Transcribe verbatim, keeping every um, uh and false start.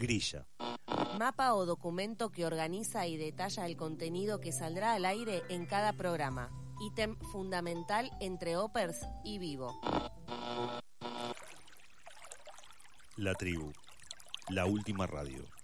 Grilla. Mapa o documento que organiza y detalla el contenido que saldrá al aire en cada programa. Ítem fundamental entre Opers y Vivo. La Tribu, la última radio.